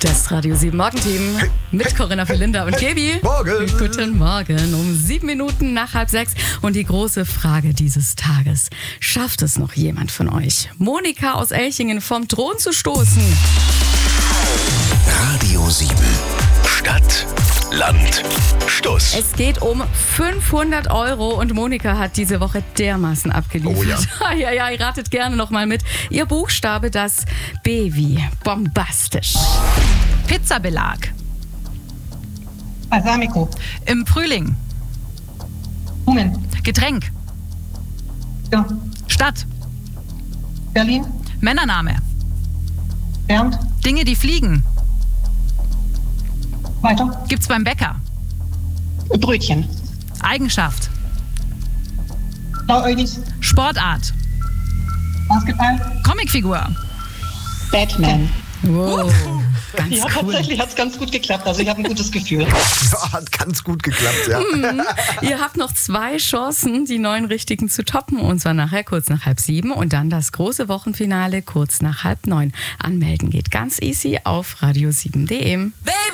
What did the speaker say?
Das Radio 7 Morgenteam mit Corinna Felinda und Gaby. Morgen. Guten Morgen, um 7 Minuten nach 5:30. Und die große Frage dieses Tages: Schafft es noch jemand von euch, Monika aus Elchingen vom Thron zu stoßen? Radio 7. Stadt, Land, Stuss. Es geht um 500 € und Monika hat diese Woche dermaßen abgeliefert. Oh ja. Ja, ihr ratet gerne nochmal mit. Ihr Buchstabe, das B wie bombastisch. Pizzabelag. Balsamico. Im Frühling. Blumen. Getränk. Ja. Stadt. Berlin. Männername. Bernd. Dinge, die fliegen. Weiter. Gibt's beim Bäcker. Brötchen. Eigenschaft. Blauäugig. Sportart. Basketball. Comicfigur. Batman. Wow, ganz Ja, cool. tatsächlich hat es ganz gut geklappt. Also ich habe ein gutes Gefühl. Ja, hat ganz gut geklappt, ja. Ihr habt noch 2 Chancen, die 9 Richtigen zu toppen. Und zwar nachher kurz nach 6:30 und dann das große Wochenfinale kurz nach 8:30. Anmelden geht ganz easy auf radio7.de.